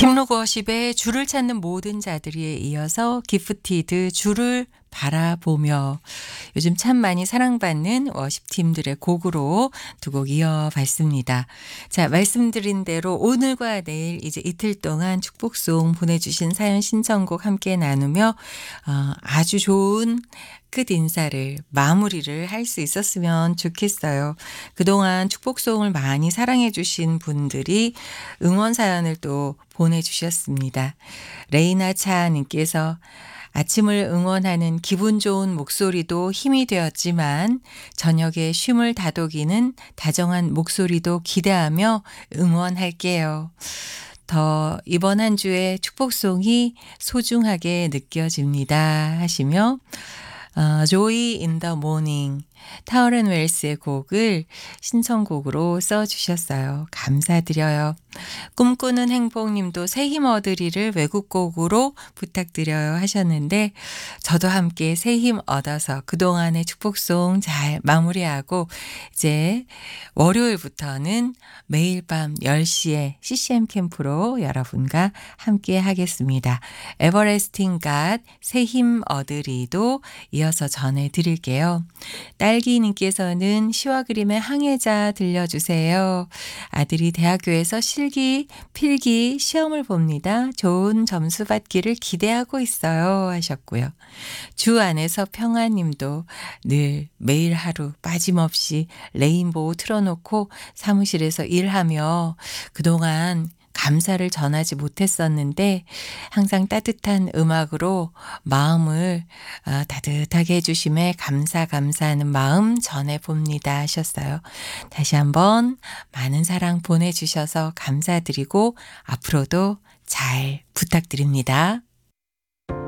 김로거십의 주를 찾는 모든 자들이에 이어서 기프티드 주를 바라보며 요즘 참 많이 사랑받는 워십팀들의 곡으로 두 곡 이어봤습니다. 자, 말씀드린 대로 오늘과 내일 이제 이틀 동안 축복송 보내주신 사연 신청곡 함께 나누며 아주 좋은 끝 인사를 마무리를 할 수 있었으면 좋겠어요. 그동안 축복송을 많이 사랑해 주신 분들이 응원 사연을 또 보내주셨습니다. 레이나 차님께서 아침을 응원하는 기분 좋은 목소리도 힘이 되었지만 저녁에 쉼을 다독이는 다정한 목소리도 기대하며 응원할게요. 더 이번 한 주의 축복송이 소중하게 느껴집니다 하시며 Joy in the Morning 타워렌 웰스의 곡을 신청곡으로 써주셨어요. 감사드려요. 꿈꾸는 행복님도 새 힘 얻으리를 외국곡으로 부탁드려요 하셨는데 저도 함께 새 힘 얻어서 그동안의 축복송 잘 마무리하고 이제 월요일부터는 매일 밤 10시에 CCM 캠프로 여러분과 함께 하겠습니다. 에버레스팅 갓 새 힘 얻으리도 이어서 전해드릴게요. 딸기님께서는 시와 그림의 항해자 들려주세요. 아들이 대학교에서 실기, 필기 시험을 봅니다. 좋은 점수 받기를 기대하고 있어요 하셨고요. 주 안에서 평화님도 늘 매일 하루 빠짐없이 레인보우 틀어놓고 사무실에서 일하며 그동안 감사를 전하지 못했었는데 항상 따뜻한 음악으로 마음을 따뜻하게 해주심에 감사하는 마음 전해봅니다 하셨어요. 다시 한번 많은 사랑 보내주셔서 감사드리고 앞으로도 잘 부탁드립니다.